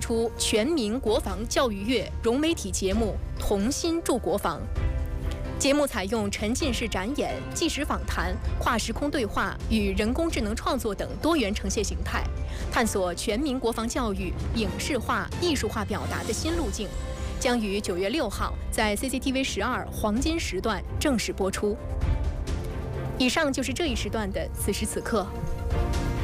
出全民国防教育月融媒体节目《同心助国防》。节目采用沉浸式展演、纪实访谈、跨时空对话与人工智能创作等多元呈现形态，探索全民国防教育影视化、艺术化表达的新路径。将于9月6号在 CCTV 12黄金时段正式播出。以上就是这一时段的此时此刻。